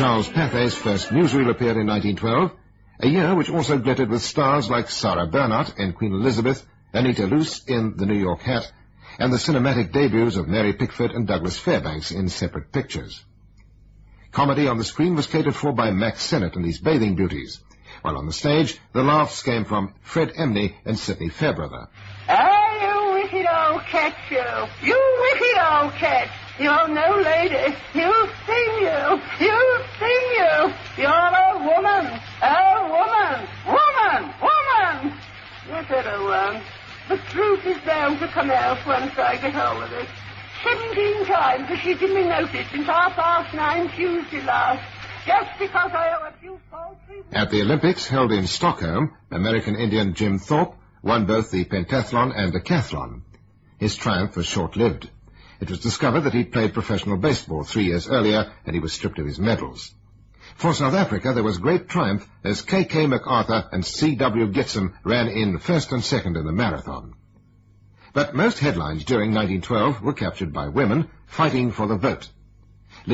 Charles Pathay's first newsreel appeared in 1912, a year which also glittered with stars like Sarah Bernhardt in Queen Elizabeth, Anita Loos in The New York Hat, and the cinematic debuts of Mary Pickford and Douglas Fairbanks in separate pictures. Comedy on the screen was catered for by Max Sennett and his Bathing Beauties, while on the stage the laughs came from Fred Emney and Sidney Fairbrother. Ah, you wicked old cat, you! You wicked old cat! You're no lady! You sting you! You sting you! You're a woman! A woman! Woman! Woman! Yes, everyone. The truth is bound to come out once I get hold of it. 17 times has she given me notice since 9:30 Tuesday last, just because I owe a few paltry... At the Olympics held in Stockholm, American Indian Jim Thorpe won both the pentathlon and decathlon. His triumph was short-lived. It was discovered that he'd played professional baseball 3 years earlier, and he was stripped of his medals. For South Africa, there was great triumph as K.K. MacArthur and C.W. Gitsem ran in first and second in the marathon. But most headlines during 1912 were captured by women fighting for the vote.